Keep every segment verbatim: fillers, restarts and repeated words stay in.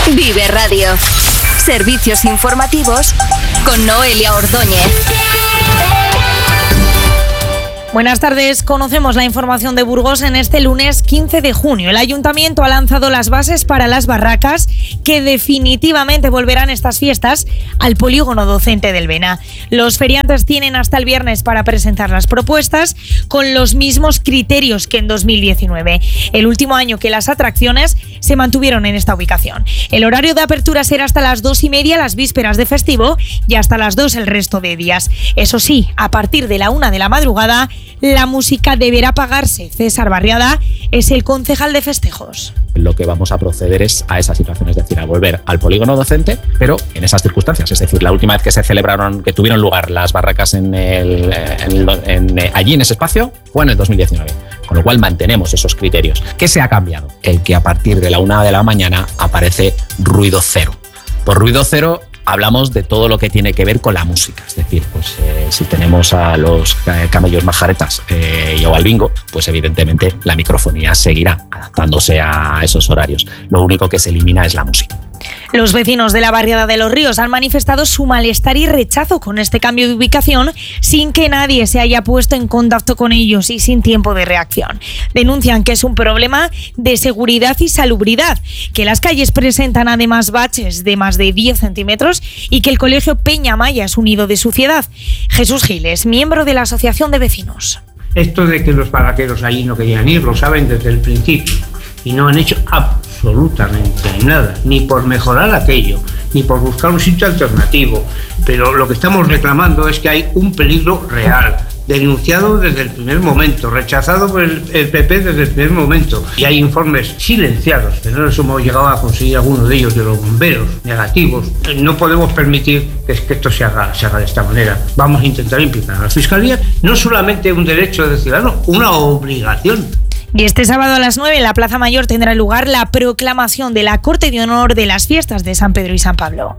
Vive Radio. Servicios informativos con Noelia Ordóñez. Buenas tardes, conocemos la información de Burgos en este lunes quince de junio. El Ayuntamiento ha lanzado las bases para las barracas que definitivamente volverán estas fiestas al polígono docente del Bena. Los feriantes tienen hasta el viernes para presentar las propuestas con los mismos criterios que en dos mil diecinueve, el último año que las atracciones se mantuvieron en esta ubicación. El horario de apertura será hasta las dos y media las vísperas de festivo y hasta las dos el resto de días. Eso sí, a partir de la una de la madrugada, la música deberá pagarse. César Barriada es el concejal de festejos. Lo que vamos a proceder es a esa situación, es decir, a volver al polígono docente, pero en esas circunstancias. Es decir, la última vez que se celebraron, que tuvieron lugar las barracas en el, en el, en, allí en ese espacio, fue en el dos mil diecinueve. Con lo cual mantenemos esos criterios. ¿Qué se ha cambiado? El que a partir de la una de la mañana aparece ruido cero. Por ruido cero hablamos de todo lo que tiene que ver con la música. Es decir, pues eh, si tenemos a los camellos majaretas eh, y o al bingo, pues evidentemente la microfonía seguirá adaptándose a esos horarios. Lo único que se elimina es la música. Los vecinos de la barriada de Los Ríos han manifestado su malestar y rechazo con este cambio de ubicación sin que nadie se haya puesto en contacto con ellos y sin tiempo de reacción. Denuncian que es un problema de seguridad y salubridad, que las calles presentan además baches de más de diez centímetros y que el colegio Peña Maya es un nido de suciedad. Jesús Giles, miembro de la Asociación de Vecinos. Esto de que los barraqueros allí no querían ir, lo saben desde el principio y no han hecho absolutamente nada, ni por mejorar aquello, ni por buscar un sitio alternativo. Pero lo que estamos reclamando es que hay un peligro real, denunciado desde el primer momento, rechazado por el, el P P desde el primer momento. Y hay informes silenciados, que no les hemos llegado a conseguir algunos de ellos, de los bomberos, negativos. No podemos permitir que, que esto se haga, se haga de esta manera. Vamos a intentar implicar a la Fiscalía, no solamente un derecho de ciudadano, una obligación. Y este sábado a las nueve en la Plaza Mayor tendrá lugar la proclamación de la Corte de Honor de las fiestas de San Pedro y San Pablo.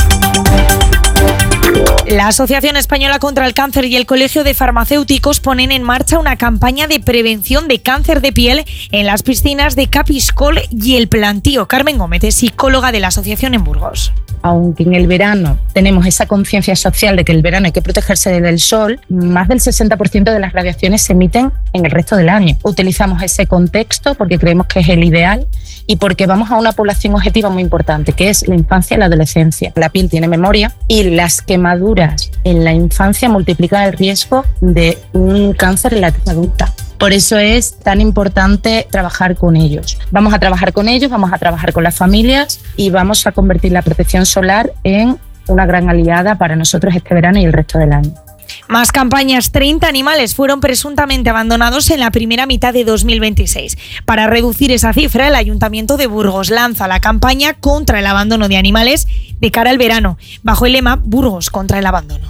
La Asociación Española contra el Cáncer y el Colegio de Farmacéuticos ponen en marcha una campaña de prevención de cáncer de piel en las piscinas de Capiscol y El Plantío. Carmen Gómez es psicóloga de la asociación en Burgos. Aunque en el verano tenemos esa conciencia social de que el verano hay que protegerse del sol, más del sesenta por ciento de las radiaciones se emiten en el resto del año. Utilizamos ese contexto porque creemos que es el ideal y porque vamos a una población objetiva muy importante, que es la infancia y la adolescencia. La piel tiene memoria y las quemaduras en la infancia multiplican el riesgo de un cáncer en la etapa adulta. Por eso es tan importante trabajar con ellos. Vamos a trabajar con ellos, vamos a trabajar con las familias y vamos a convertir la protección solar en una gran aliada para nosotros este verano y el resto del año. Más campañas. treinta animales fueron presuntamente abandonados en la primera mitad de dos mil veintiséis. Para reducir esa cifra, el Ayuntamiento de Burgos lanza la campaña contra el abandono de animales de cara al verano, bajo el lema Burgos contra el abandono.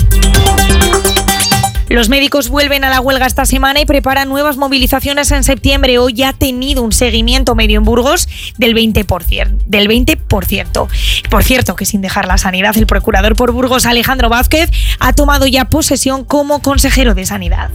Los médicos vuelven a la huelga esta semana y preparan nuevas movilizaciones en septiembre. Hoy ha tenido un seguimiento medio en Burgos del veinte por ciento. Del veinte por ciento. Por cierto, que sin dejar la sanidad, el procurador por Burgos, Alejandro Vázquez, ha tomado ya posesión como consejero de Sanidad.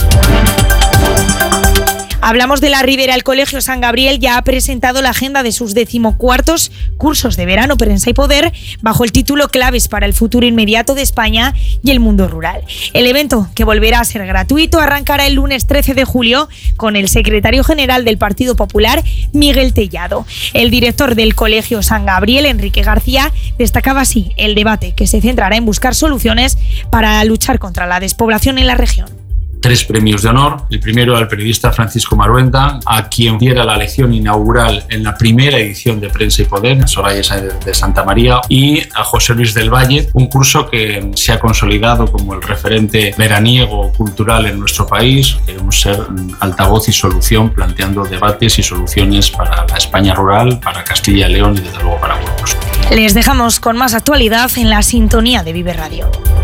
Hablamos de la Ribera. El Colegio San Gabriel ya ha presentado la agenda de sus decimocuartos cursos de verano, Prensa y Poder, bajo el título Claves para el futuro inmediato de España y el mundo rural. El evento, que volverá a ser gratuito, arrancará el lunes trece de julio con el secretario general del Partido Popular, Miguel Tellado. El director del Colegio San Gabriel, Enrique García, destacaba así el debate, que se centrará en buscar soluciones para luchar contra la despoblación en la región. Tres premios de honor. El primero al periodista Francisco Maruenda, a quien diera la lección inaugural en la primera edición de Prensa y Poder, Soraya Sáenz de Santa María, y a José Luis del Valle, un curso que se ha consolidado como el referente veraniego cultural en nuestro país. Queremos ser altavoz y solución, planteando debates y soluciones para la España rural, para Castilla y León y desde luego para Burgos. Les dejamos con más actualidad en la sintonía de Vive Radio.